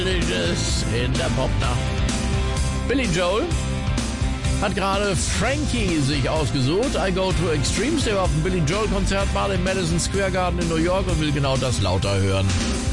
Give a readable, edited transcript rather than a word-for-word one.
in der Popnacht. Billy Joel hat gerade Frankie sich ausgesucht. I Go to Extremes. Der war auf dem Billy Joel Konzert mal im Madison Square Garden in New York und will genau das lauter hören.